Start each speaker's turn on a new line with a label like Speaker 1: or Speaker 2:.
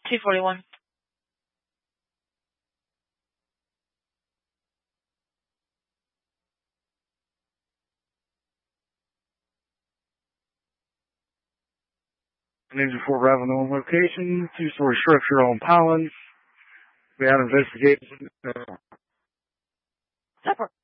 Speaker 1: 241.
Speaker 2: Ninja 4 arriving on location, two-story structure on Pollen. We have investigators.
Speaker 1: Separate.